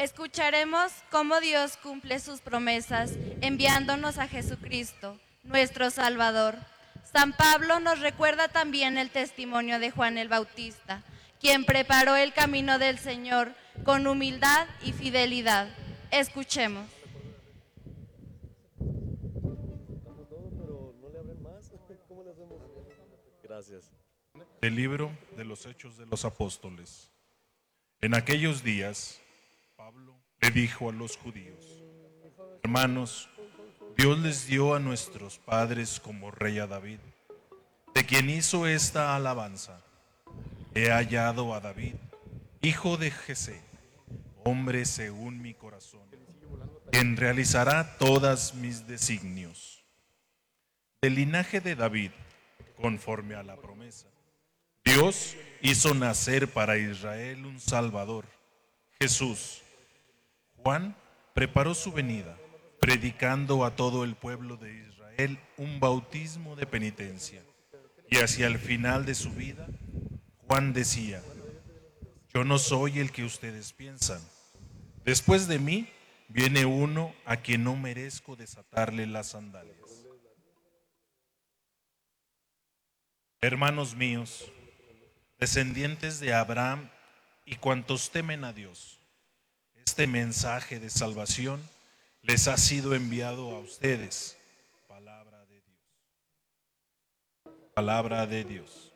Escucharemos cómo Dios cumple sus promesas enviándonos a Jesucristo, nuestro Salvador. San Pablo nos recuerda también el testimonio de Juan el Bautista, quien preparó el camino del Señor con humildad y fidelidad. Escuchemos. Gracias. Del libro de los Hechos de los Apóstoles. En aquellos días, Pablo le dijo a los judíos: Hermanos, Dios les dio a nuestros padres como rey a David, de quien hizo esta alabanza: He hallado a David, hijo de Jesé, hombre según mi corazón, quien realizará todas mis designios. Del linaje de David, conforme a la promesa, Dios hizo nacer para Israel un Salvador, Jesús. Juan preparó su venida, predicando a todo el pueblo de Israel un bautismo de penitencia. Y hacia el final de su vida, Juan decía: Yo no soy el que ustedes piensan. Después de mí viene uno a quien no merezco desatarle las sandalias. Hermanos míos, descendientes de Abraham y cuantos temen a Dios, este mensaje de salvación les ha sido enviado a ustedes. Palabra de Dios. Palabra de Dios.